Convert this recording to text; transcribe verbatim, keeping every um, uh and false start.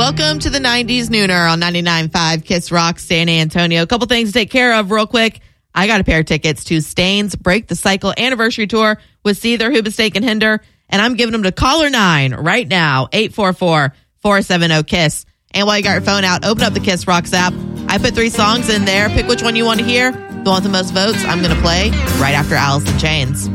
Welcome to the nineties Nooner on ninety-nine point five Kiss Rock San Antonio. A couple things to take care of real quick. I got a pair of tickets to Stain's Break the Cycle anniversary tour with Seether, Hoobastank, and Hinder, and I'm giving them to caller nine right now, eight four four, four seven zero, KISS. And while you got your phone out, open up the Kiss Rocks app. I put three songs in there. Pick which one you want to hear. The one with the most votes, I'm going to play right after Alice in Chains.